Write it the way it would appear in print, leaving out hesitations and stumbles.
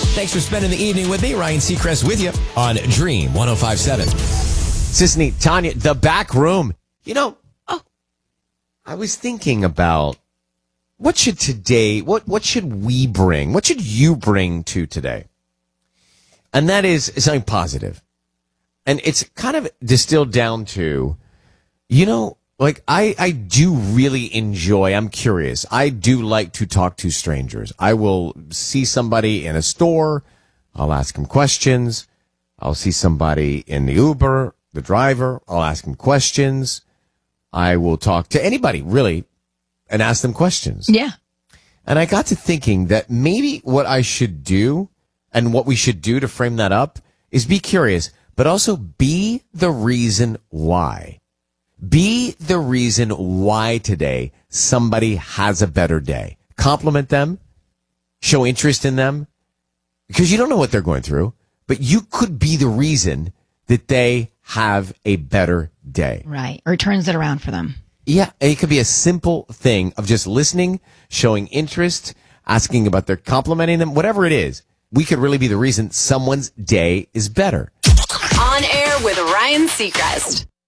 Thanks for spending the evening with me. Ryan Seacrest with you on Dream 105.7. Sisney, Tanya, the back room. I was thinking about what should we bring? What should you bring to today? And that is something positive. And it's kind of distilled down to, I do really enjoy, I'm curious. I do like to talk to strangers. I will see somebody in a store. I'll ask them questions. I'll see somebody in the Uber, the driver. I'll ask them questions. I will talk to anybody, really, and ask them questions. Yeah. And I got to thinking that maybe what I should do and what we should do to frame that up is be curious, but also be the reason why. Be the reason why today somebody has a better day. Compliment them, show interest in them, because you don't know what they're going through, but you could be the reason that they have a better day. Right. Or turns it around for them. Yeah. It could be a simple thing of just listening, showing interest, asking about their complimenting them, whatever it is. We could really be the reason someone's day is better. On air with Ryan Seacrest.